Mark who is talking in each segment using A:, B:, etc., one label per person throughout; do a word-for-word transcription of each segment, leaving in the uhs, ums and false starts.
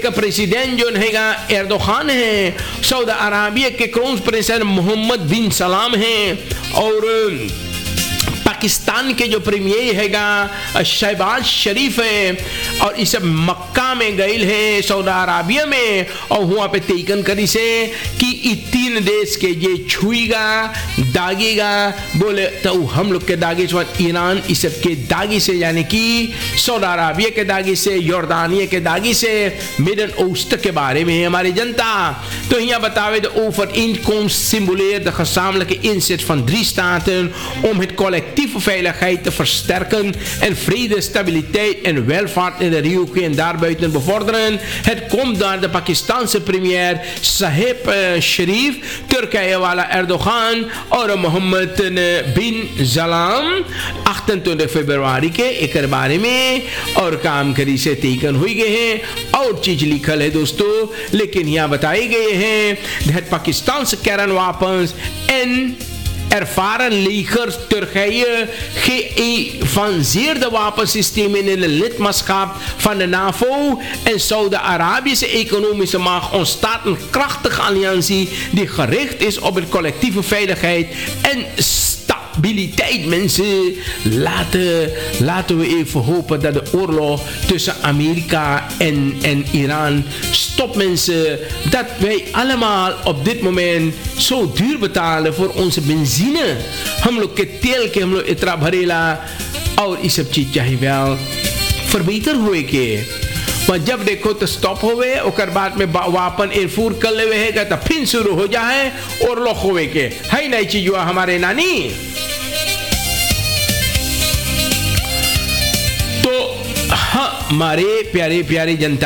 A: एक प्रेसिडेंट जो हैगा एर्दोगान है, सऊदी अरबिया के क्राउन प्रिंस मोहम्मद बिन सलाम हैं, और पाकिस्तान के जो प्रीमियर हैगा शहबाज शरीफ है, और इस मक्का में गए है सऊदी अरबिया में, और वहाँ पे तयकन करी से कि इ तीन देश के ये छुईगा दागेगा बोले तो हम लोग के दागे से ईरान इस सब के दागे से, यानी कि सऊदी अरबिया के दागे से, योर्दानिया के दागे से, मिडल ईस्ट के बारे में हमारी जनता तो यहाँ बतावे de overeenkomst simuleert de gezamenlijke inzet van drie staten om het collectieve veiligheid te versterken en vrede, stabiliteit en welvaart in de regio en daarbuiten bevorderen. Het komt daar de Pakistanse premier Sahib uh, Sharif, Turkije वाला Erdogan और मोहम्मद बिन सलाम अट्ठाईस फरवरी के एक बारे में और काम करी से तयकन हुई गए हैं और चीज लिखल है दोस्तों, लेकिन यहाँ बताए गए हैं dat Pakistanse kernwapens en ervaren legers Turkije geavanceerde wapensystemen in het lidmaatschap van de NAVO en Saudi-Arabische economische macht ontstaat een krachtige alliantie die gericht is op de collectieve veiligheid en stabiliteit. Mensen, laten, laten we even hopen dat de oorlog tussen Amerika en, en Iran stopt, mensen. Dat wij allemaal op dit moment zo duur betalen voor onze benzine. हम लोग के तेल के हम लोग इतना भरेला और ये सब चीज चाहिए wel verbeterd हुए के पर जब देखो तो स्टॉप होवे और बाद में वापन एयरफोर कर ले है तो फिर शुरू हो जाए और लोग होवे के है नहीं चीज हुआ हमारे नानी। तो हाँ हमारे प्यारे प्यारे जनता,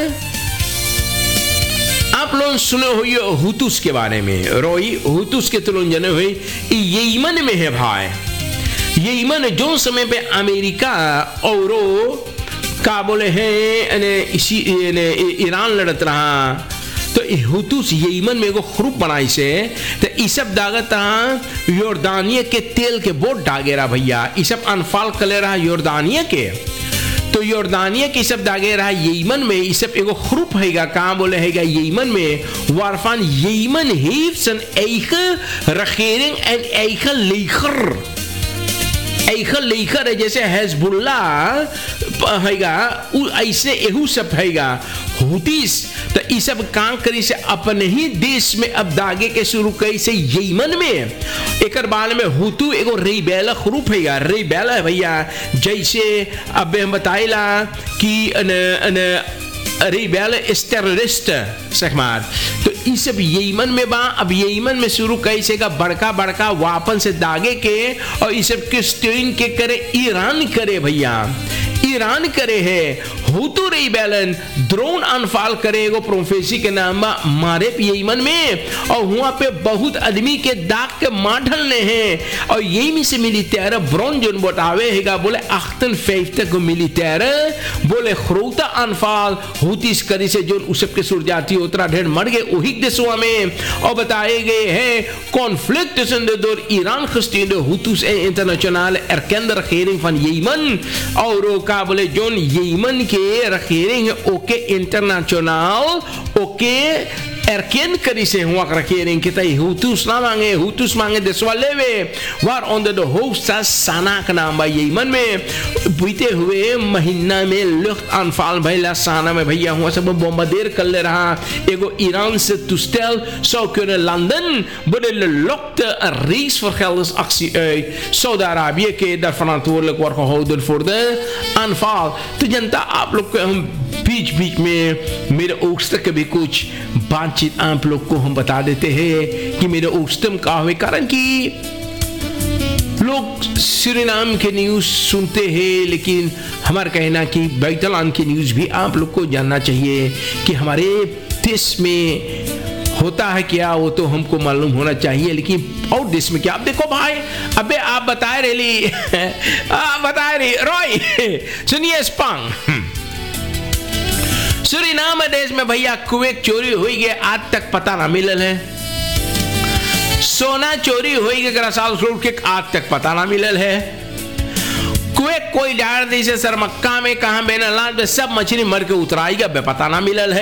A: आप लोग सुने हुए हुतूस के बारे में, रोई हुतूस के तुलन जने हुए यमन में है भाई। यमन जो समय पे अमेरिका और का बोले हैं इसी ईरान लड़त रहा तो हुतूस यमन में एगो ग्रुप बनाई से तो ये सब दागत रहा योर्दानिया के तेल के बोट डागे रहा भैया, ये सब अनफाल कले रहा योर्दानिया के। तो योर्दानिया की सब दागे रहा यमन में ये सब एगो ग्रुप हैगा कहाँ बोले हैगा यमन में वारफान Yemen heeft zijn eigen regering en eigen leger, eigen leger है जैसे हिजबुल्लाह हैगा ऐसे एहू सब हैगा हुतीस। तो ये सब काम करी से अपने ही देश में अब दागे के शुरू करी से यमन में एक बाल में हुतू एगो रेबेल ग्रुप हैगा, रेबेल है भैया जैसे अब हम बताइला कि रेबेल इस टेररिस्ट सकमार। तो ये सब यमन में बा, अब यमन में शुरू कैसे का बड़का बड़का वापन से दागे के और ये सब क्रिस्टियन के करे ईरान करे भैया, ईरान करे है हुतू रेबेलन ड्रोन अनफाल करेगो प्रोफेसी के नाम मारे यमन में और वहाँ पे बहुत आदमी के दाग के मार ढलने हैं और यही में से मिलिटेर ब्रोन जो बतावे हैगा बोले अठानवे को मिलिटेर बोले खरोता अनफाल हुतीस करी से जो उस सब के सुर जाती उतरा ढेर मर गए वही देशों में और बताए गए हैं conflict tussen de door Iran gesteunde Hutus en internationale erkende regering van Jemen और का बोले जोन यमन के regering ook internationaal ook erkend करी से हुआ regering kita Hutus ना मांगे Hutus मांगे देशवा लेवे waaronder de hoofdstad Sanaa का नाम बा यमन में बीते हुए महीना में लुफ्त अनफाल भैया साना में भैया हुआ सब बॉम्बार्डेर कर ले रहा एगो ईरान से toestel zou kunnen landen worden lokte een reisvergeldingsactie uit Saudi-Arabië के daar verantwoordelijk wordt gehouden voor de aanval। तो जनता आप लोग को हम बीच बीच में मेरे ओक्स्ट के भी कुछ बातचीत आप लोग को हम बता देते हैं कि मेरे ओक्स्टम का हुए कारण कि लोग सूरीनाम के न्यूज़ सुनते हैं लेकिन हमारा कहना कि बैतलान की न्यूज़ भी आप लोग को जानना चाहिए कि हमारे देश में होता है क्या वो तो हमको मालूम होना चाहिए, लेकिन और देश में क्या। आप देखो भाई अबे आप बताए रही बताए रही रॉय सुनिए स्पांग सूरीनाम देश में भैया कुवैत चोरी हुई गए आज तक पता ना मिलल है, सोना चोरी हुई गए साल के आज तक पता ना मिलल है, कुवैत कोई डार दी से सर मक्का में कहां बेनला सब मछली मर के उतराई गया पता ना मिलल है।